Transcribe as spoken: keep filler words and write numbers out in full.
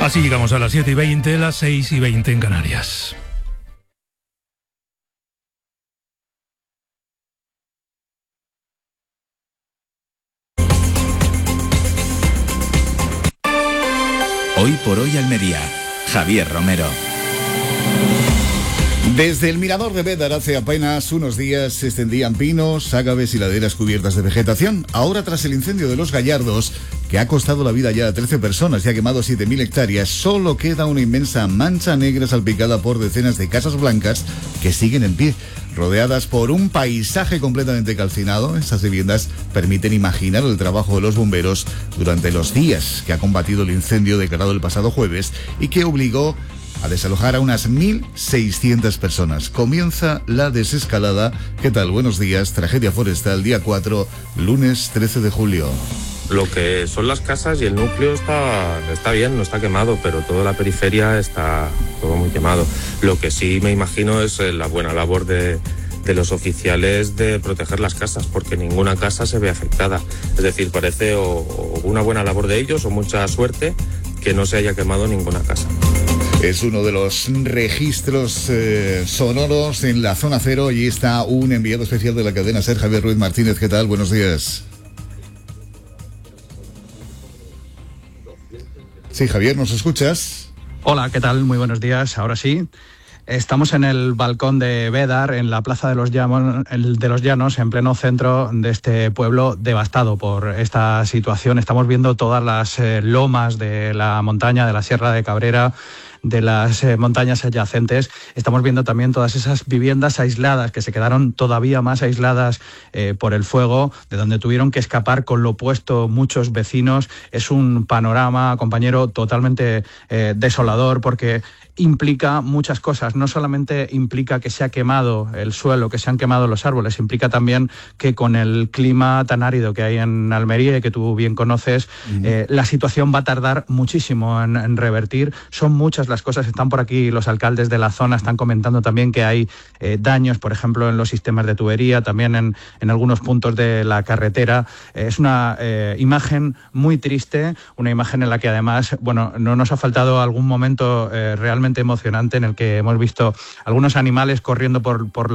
Así llegamos a las siete y veinte, las seis y veinte en Canarias. Hoy por hoy Almería, Javier Romero. Desde el mirador de Bédar hace apenas unos días se extendían pinos, ágaves y laderas cubiertas de vegetación. Ahora, tras el incendio de Los Gallardos, que ha costado la vida ya a trece personas y ha quemado siete mil hectáreas, solo queda una inmensa mancha negra salpicada por decenas de casas blancas que siguen en pie. Rodeadas por un paisaje completamente calcinado, esas viviendas permiten imaginar el trabajo de los bomberos durante los días que ha combatido el incendio declarado el pasado jueves y que obligó a desalojar a unas mil seiscientas personas. Comienza la desescalada. ¿Qué tal? Buenos días. Tragedia forestal, día cuatro, lunes trece de julio. Lo que son las casas y el núcleo está, está bien, no está quemado, pero toda la periferia está todo muy quemado. Lo que sí me imagino es la buena labor de, de los oficiales de proteger las casas, porque ninguna casa se ve afectada. Es decir, parece o, o una buena labor de ellos o mucha suerte que no se haya quemado ninguna casa. Es uno de los registros eh, sonoros en la zona cero y está un enviado especial de la cadena SER, Javier Ruiz Martínez. ¿Qué tal? Buenos días. Sí, Javier, ¿nos escuchas? Hola, ¿qué tal? Muy buenos días. Ahora sí. Estamos en el balcón de Bédar, en la plaza de los, Llanos, de los Llanos, en pleno centro de este pueblo devastado por esta situación. Estamos viendo todas las eh, lomas de la montaña, de la Sierra de Cabrera, de las eh, montañas adyacentes. Estamos viendo también todas esas viviendas aisladas que se quedaron todavía más aisladas eh, por el fuego, de donde tuvieron que escapar con lo puesto muchos vecinos. Es un panorama, compañero, totalmente eh, desolador, porque implica muchas cosas. No solamente implica que se ha quemado el suelo, que se han quemado los árboles, implica también que con el clima tan árido que hay en Almería y que tú bien conoces, uh-huh. eh, la situación va a tardar muchísimo en, en revertir. Son muchas las cosas. Están por aquí los alcaldes de la zona, están comentando también que hay eh, daños, por ejemplo, en los sistemas de tubería, también en, en algunos puntos de la carretera. Eh, es una eh, imagen muy triste, una imagen en la que además, bueno, no nos ha faltado algún momento eh, realmente emocionante en el que hemos visto algunos animales corriendo por, por la